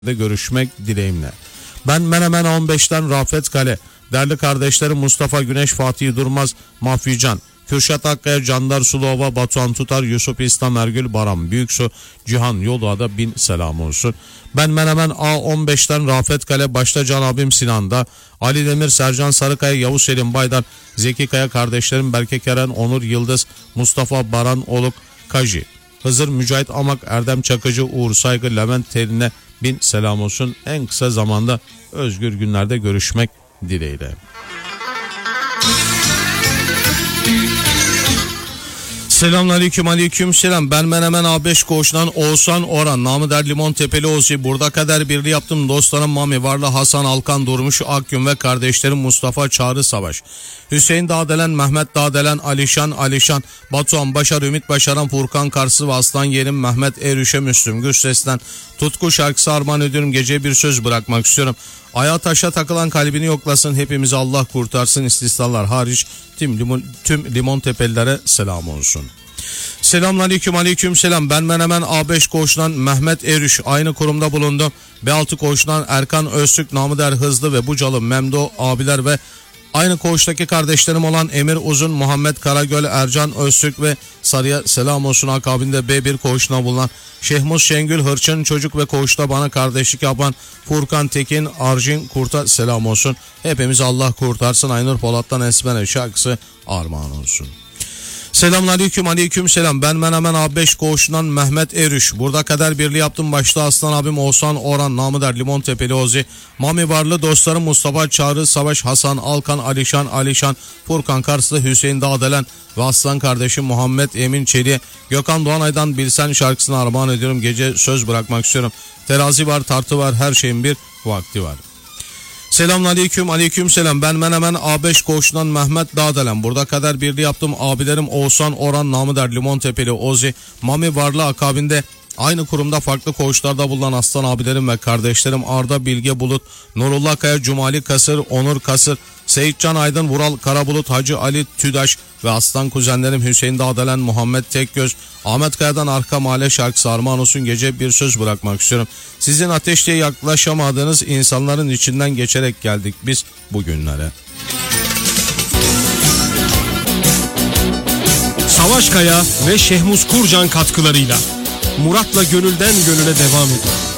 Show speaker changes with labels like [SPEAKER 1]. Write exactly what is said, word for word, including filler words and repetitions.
[SPEAKER 1] de görüşmek dileğimle. Ben Menemen on beşten Rafet Kale, değerli kardeşlerim Mustafa Güneş, Fatih Durmaz, Mahfican, Kürşat Akkaya, Candar Sulova, Batuhan Tutar, Yusuf İslam, Ergül Baran, Büyüksu, Cihan Yoluada bin selam olsun. Ben Menemen A on beşten Rafet Kale, başta Can abim Sinan'da, Ali Demir, Sercan Sarıkaya, Yavuz Selim Baydar, Zeki Kaya kardeşlerim Berke Keren, Onur Yıldız, Mustafa Baran Oluk, Kaji, Hızır Mücahit Amak, Erdem Çakıcı, Uğur Saygı, Levent Teline bin selam olsun. En kısa zamanda özgür günlerde görüşmek dileğiyle. Selamünaleyküm, aleyküm selam. Ben Menemen A beş koğuşundan Oğuzhan Orhan, namı der Limon Tepeli Ozi. Burada kader birliği yaptım. Dostlarım Mami Varlı, Hasan Alkan, Durmuş Akgün ve kardeşlerim Mustafa Çağrı Savaş, Hüseyin Dağdelen, Mehmet Dağdelen, Alişan Alişan, Batuhan Başar, Ümit Başaran, Furkan Karsı ve Aslan Yerim, Mehmet Erüşe, Müslüm Gürses'ten Tutku şarkısı armağan ediyorum. Geceye bir söz bırakmak istiyorum. Ayağa taşa takılan kalbini yoklasın. Hepimizi Allah kurtarsın. İstisnalar hariç tüm limon, tüm limon tepelilere selam olsun. Selamünaleyküm, aleyküm selam. Ben Menemen A beş koğuşundan Mehmet Erüş, aynı kurumda bulundum. B altı koğuşundan Erkan Öztürk, namı der Hızlı ve Bucalı Memdo abiler ve aynı koğuştaki kardeşlerim olan Emir Uzun, Muhammed Karagöl, Ercan Öztürk ve Sarıya selam olsun. Akabinde B bir koğuşuna bulunan Şehmuz Şengül Hırçın çocuk ve koğuşta bana kardeşlik yapan Furkan Tekin, Arjin Kurt'a selam olsun. Hepimiz Allah kurtarsın. Aynur Polat'tan Esmer şarkısı armağan olsun. Selamünaleyküm, aleyküm selam. Ben Menemen A beş koğuşundan Mehmet Erüş. Burada kader birliği yaptım. Başta Aslan abim Oğuzhan Orhan, namı der Limon Tepeli Ozi, Mami Varlı, dostlarım Mustafa Çağrı Savaş, Hasan Alkan, Alişan Alişan, Furkan Karslı, Hüseyin Dağdelen ve Aslan kardeşim Muhammed Emin Çelik'e Gökhan Doğanay'dan Bilsen şarkısını armağan ediyorum. Gece söz bırakmak istiyorum. Terazi var, tartı var, her şeyin bir vakti var. Selamünaleyküm, aleyküm selam. Ben Menemen A beş koğuşundan Mehmet Dağdelen. Burada kader birliği yaptım. Abilerim Oğuzhan Orhan, namı der Limon Tepeli Ozi, Mami Varlı. Akabinde aynı kurumda farklı koğuşlarda bulunan aslan abilerim ve kardeşlerim Arda Bilge Bulut, Nurullah Kaya, Cumali Kasır, Onur Kasır, Seyitcan Aydın, Vural Karabulut, Hacı Ali Tüdaş ve aslan kuzenlerim Hüseyin Dağdelen, Muhammed Tekgöz, Ahmet Kaya'dan Arka Mahalle şarkısı armağan olsun. Gece bir söz bırakmak istiyorum. Sizin ateşliğe yaklaşamadığınız insanların içinden geçerek geldik biz bugünlere.
[SPEAKER 2] Savaş Kaya ve Şehmuz Kurcan katkılarıyla Murat'la gönülden gönüle devam ediyor.